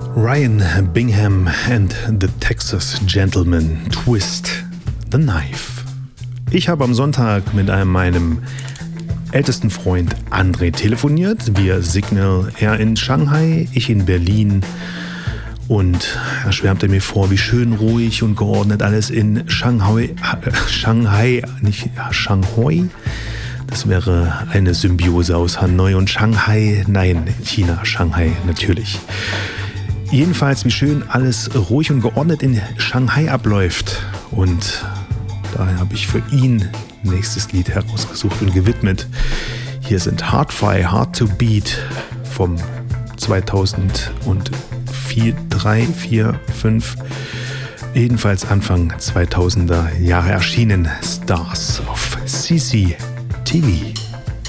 Ryan Bingham and the Texas Gentleman, Twist the Knife. Ich habe am Sonntag mit meinem ältesten Freund André telefoniert, via Signal. Er in Shanghai, ich in Berlin. Und er schwärmte mir vor, wie schön ruhig und geordnet alles in Shanghai, nicht Shanghai. Das wäre eine Symbiose aus Hanoi und Shanghai. Nein, China, Shanghai natürlich. Jedenfalls, wie schön alles ruhig und geordnet in Shanghai abläuft. Und daher habe ich für ihn nächstes Lied herausgesucht und gewidmet. Hier sind Hardfire, Hard to Beat vom 2004, 3, 4, 5, jedenfalls Anfang 2000er Jahre erschienen. Stars of CCTV.